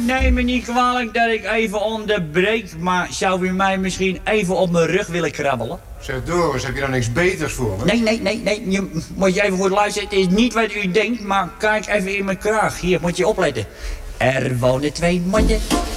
neem me niet kwalijk dat ik even onderbreek, maar zou u mij misschien even op mijn rug willen krabbelen? Zeg Doris, heb je dan niks beters voor me? Nee, moet je even goed luisteren. Het is niet wat u denkt, maar kijk even in mijn kraag. Hier, moet je opletten. Er wonen 2 mannen